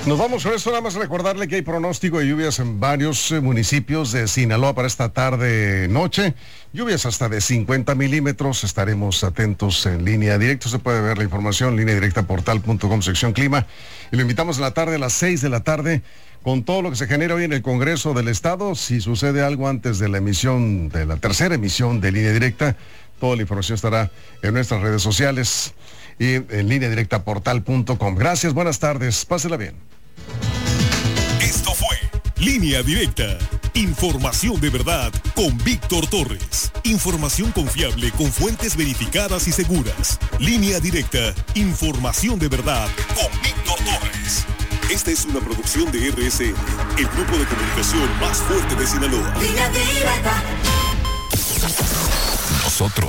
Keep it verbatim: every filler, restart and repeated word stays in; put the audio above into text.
Nos vamos con esto, nada más recordarle que hay pronóstico de lluvias en varios eh, municipios de Sinaloa para esta tarde noche. Lluvias hasta de cincuenta milímetros. Estaremos atentos en línea directa. Se puede ver la información, línea directa portal punto com, sección clima. Y lo invitamos en la tarde a las seis de la tarde con todo lo que se genera hoy en el Congreso del Estado. Si sucede algo antes de la emisión, de la tercera emisión de línea directa, toda la información estará en nuestras redes sociales y en línea directa portal punto com. Gracias, buenas tardes, pásela bien. Esto fue Línea Directa. Información de verdad con Víctor Torres. Información confiable con fuentes verificadas y seguras. Línea Directa. Información de verdad con Víctor Torres. Esta es una producción de R S N, el grupo de comunicación más fuerte de Sinaloa. Línea Directa. Nosotros